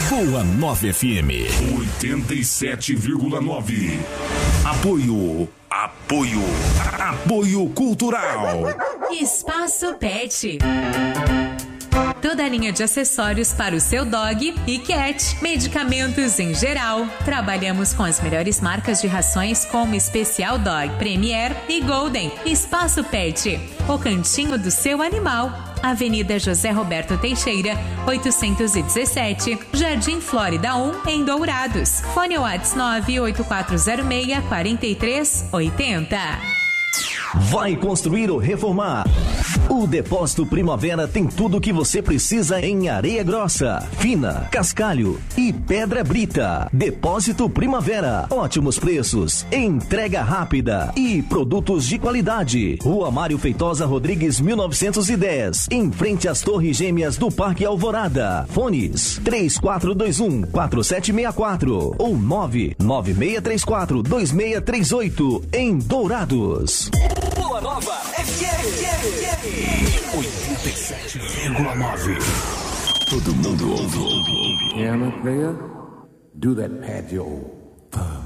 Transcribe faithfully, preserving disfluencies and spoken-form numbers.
Boa Nova F M oitenta e sete vírgula nove. Apoio, apoio, apoio cultural. Espaço Pet. Toda a linha de acessórios para o seu dog e cat. Medicamentos em geral. Trabalhamos com as melhores marcas de rações como Especial Dog, Premier e Golden. Espaço Pet, o cantinho do seu animal. Avenida José Roberto Teixeira, oitocentos e dezessete, Jardim Flórida um, em Dourados. Fone WhatsApp nove oito quatro zero seis, quatro três oito zero. Vai construir ou reformar? O Depósito Primavera tem tudo o que você precisa em areia grossa, fina, cascalho e pedra brita. Depósito Primavera, ótimos preços, entrega rápida e produtos de qualidade. Rua Mário Feitosa Rodrigues, mil novecentos e dez, em frente às Torres Gêmeas do Parque Alvorada. Fones três quatro dois um, quatro sete seis quatro ou nove nove seis três quatro, dois seis três oito em Dourados. Boa Nova F M oitenta e sete vírgula nove. Todo mundo ouve. Piano player, do that patio.